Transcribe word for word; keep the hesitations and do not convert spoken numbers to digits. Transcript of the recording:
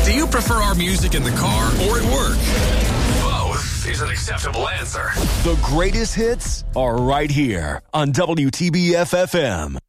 Do you prefer our music in the car or at work? Both is an acceptable answer. The greatest hits are right here on W T B F F M.